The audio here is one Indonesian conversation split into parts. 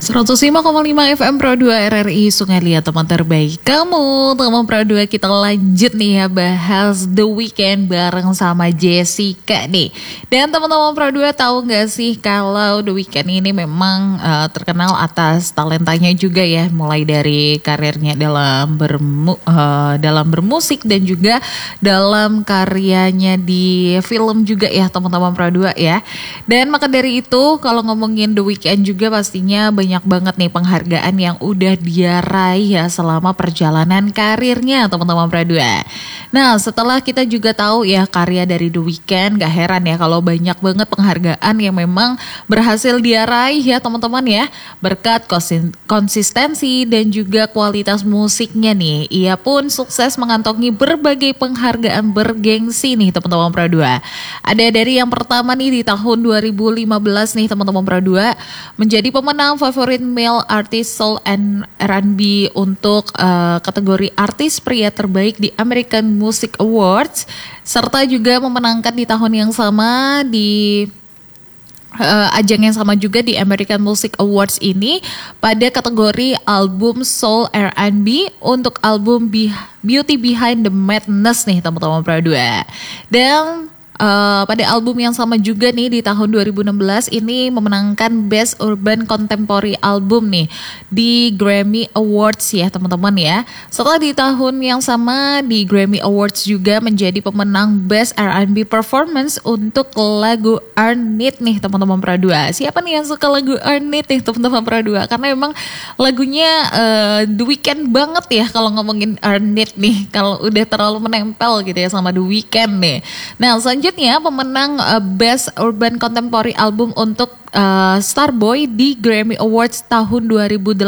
105,5 FM Pro 2 RRI Sungai Liat, teman terbaik kamu. Teman Pro 2, kita lanjut nih ya bahas The Weeknd bareng sama Jessica nih. Dan teman-teman Pro 2 tahu gak sih kalau The Weeknd ini memang terkenal atas talentanya juga ya. Mulai dari karirnya dalam bermusik dan juga dalam karyanya di film juga ya teman-teman Pro 2 ya. Dan maka dari itu kalau ngomongin The Weeknd juga pastinya banyak banget nih penghargaan yang udah dia raih ya selama perjalanan karirnya teman-teman Pradua. Nah setelah kita juga tahu ya karya dari The Weeknd, gak heran ya kalau banyak banget penghargaan yang memang berhasil dia raih ya teman-teman ya. Berkat konsistensi dan juga kualitas musiknya nih, ia pun sukses mengantongi berbagai penghargaan bergengsi nih teman-teman Pradua. Ada dari yang pertama nih di tahun 2015 nih teman-teman Pradua, menjadi pemenang favorit Male Artist Soul and R&B untuk kategori artis pria terbaik di American Music Awards, serta juga memenangkan di tahun yang sama di ajang yang sama juga di American Music Awards ini pada kategori album Soul R&B untuk album Beauty Behind the Madness nih teman-teman Pradua. Dan pada album yang sama juga nih di tahun 2016 ini memenangkan Best Urban Contemporary Album nih di Grammy Awards ya teman-teman ya. Setelah di tahun yang sama di Grammy Awards juga menjadi pemenang Best R&B Performance untuk lagu Earn It nih teman-teman Pradua. Siapa nih yang suka lagu Earn It nih teman-teman Pradua? Karena memang lagunya The Weeknd banget ya kalau ngomongin Earn It nih. Kalau udah terlalu menempel gitu ya sama The Weeknd nih. Nah selanjutnya pemenang Best Urban Contemporary Album untuk Starboy di Grammy Awards tahun 2018,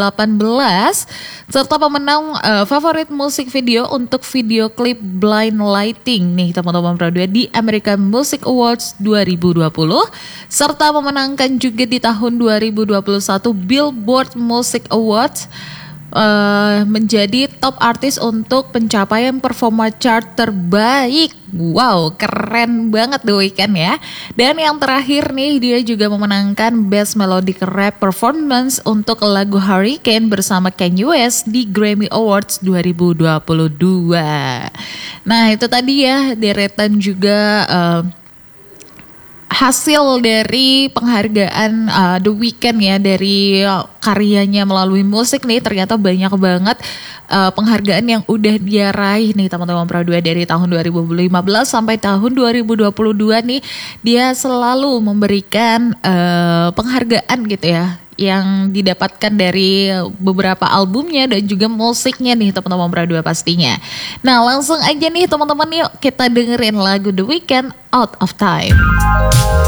serta pemenang favorit musik video untuk video klip Blind Lighting nih teman-teman Pradua di American Music Awards 2020, serta memenangkan juga di tahun 2021 Billboard Music Awards menjadi top artis untuk pencapaian performa chart terbaik. Wow, keren banget The Weeknd ya. Dan yang terakhir nih, dia juga memenangkan Best Melodic Rap Performance untuk lagu Hurricane bersama Kanye West di Grammy Awards 2022. Nah itu tadi ya deretan juga hasil dari penghargaan The Weeknd ya, dari karyanya melalui musik nih. Ternyata banyak banget penghargaan yang udah dia raih nih teman-teman Pradua. Dari tahun 2015 sampai tahun 2022 nih dia selalu memberikan penghargaan gitu ya yang didapatkan dari beberapa albumnya dan juga musiknya nih teman-teman Pradua pastinya. Nah langsung aja nih teman-teman, yuk kita dengerin lagu The Weeknd Out of Time.